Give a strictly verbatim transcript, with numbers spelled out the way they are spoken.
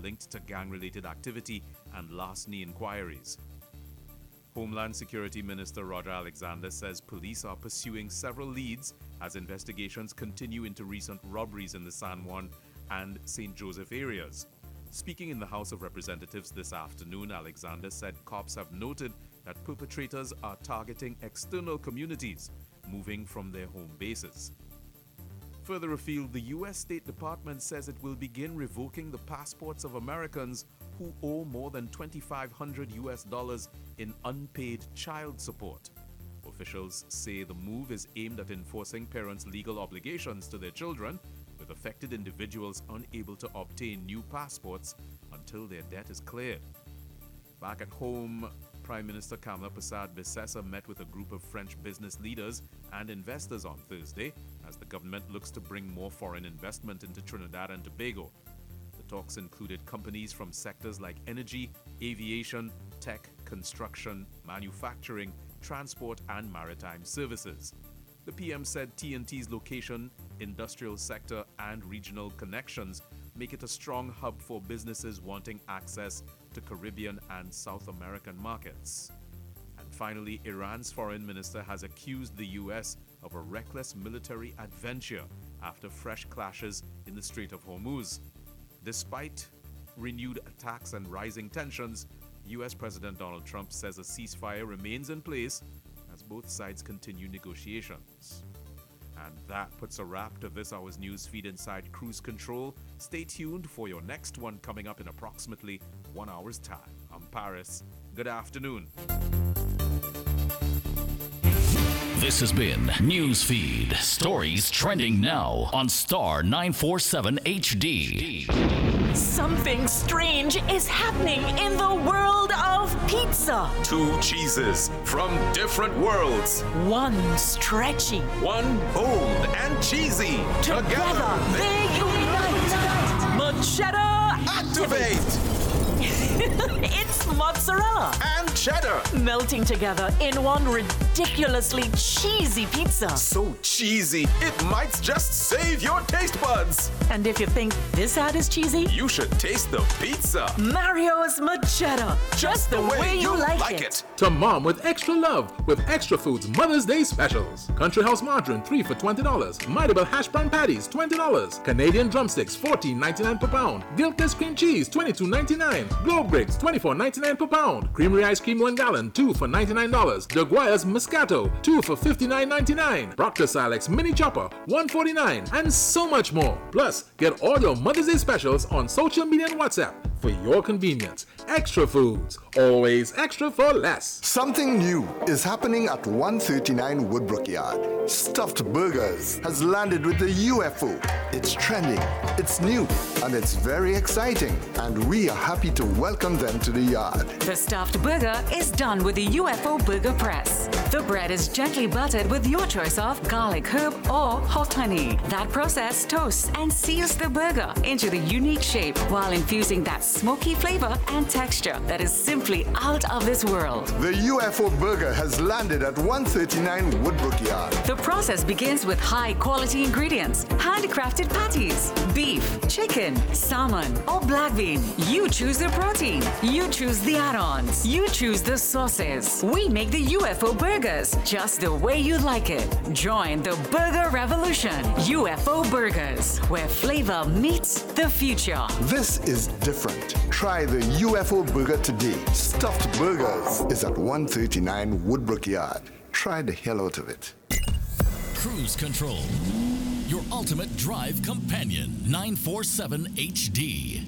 linked to gang-related activity and larceny inquiries. Homeland Security Minister Roger Alexander says police are pursuing several leads as investigations continue into recent robberies in the San Juan and Saint Joseph areas. Speaking in the House of Representatives this afternoon, Alexander said cops have noted that perpetrators are targeting external communities, moving from their home bases. Further afield, the U S State Department says it will begin revoking the passports of Americans who owe more than twenty-five hundred U S dollars in unpaid child support. Officials say the move is aimed at enforcing parents' legal obligations to their children, with affected individuals unable to obtain new passports until their debt is cleared. Back at home, Prime Minister Kamla Persad-Bissessar met with a group of French business leaders and investors on Thursday as the government looks to bring more foreign investment into Trinidad and Tobago. The talks included companies from sectors like energy, aviation, tech, construction, manufacturing, transport, and maritime services. The P M said T N T's location, industrial sector, and regional connections make it a strong hub for businesses wanting access to Caribbean and South American markets. And finally, Iran's foreign minister has accused the U S of a reckless military adventure after fresh clashes in the Strait of Hormuz. Despite renewed attacks and rising tensions, U S President Donald Trump says a ceasefire remains in place as both sides continue negotiations. And that puts a wrap to this hour's news feed inside Cruise Control. Stay tuned for your next one coming up in approximately one hour's time. I'm Paris. Good afternoon. This has been Newsfeed. Stories trending now on Star nine forty-seven H D. Something strange is happening in the world of pizza. Two cheeses from different worlds. One stretchy. One bold and cheesy. Together, Together they unite. Machetta activate. It's mozzarella and cheddar melting together in one ridiculously cheesy pizza. So cheesy, it might just save your taste buds. And if you think this ad is cheesy, you should taste the pizza. Mario's Machetta, just, just the, the way, way you like, like it. it. To mom with extra love with Extra Foods Mother's Day specials. Country House margarine three for twenty dollars. Mighty Bell hash brown patties twenty dollars. Canadian drumsticks fourteen ninety-nine per pound. Gilchrist cream cheese twenty-two ninety-nine. Globe Grapes twenty-four ninety-nine per pound. Creamery ice cream one gallon two for ninety-nine dollars. Jaguar's Moscato two for fifty-nine ninety-nine. Proctor Silex mini chopper one forty-nine, and so much more. Plus, get all your Mother's Day specials on social media and WhatsApp for your convenience. Extra Foods, always extra for less. Something new is happening at one thirty-nine Woodbrook Yard. Stuffed Burgers has landed with the U F O. It's trending, it's new, and it's very exciting. And we are happy to welcome them to the yard. The stuffed burger is done with the U F O Burger Press. The bread is gently buttered with your choice of garlic, herb, or hot honey. That process toasts and seals the burger into the unique shape while infusing that smoky flavor and texture that is simply out of this world. The U F O Burger has landed at one thirty-nine Woodbrook Yard. The process begins with high-quality ingredients, handcrafted patties, beef, chicken, salmon, or black bean. You choose the protein. You choose the add-ons. You choose the sauces. We make the U F O Burgers just the way you like it. Join the Burger Revolution. U F O Burgers, where flavor meets the future. This is different. Try the U F O Burger today. Stuffed Burgers is at one thirty-nine Woodbrook Yard. Try the hell out of it. Cruise Control, your ultimate drive companion. nine forty-seven H D.